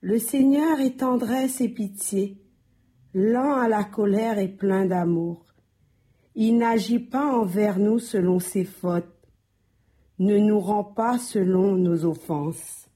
Le Seigneur est tendresse et pitié, lent à la colère et plein d'amour. Il n'agit pas envers nous selon ses fautes, ne nous rend pas selon nos offenses.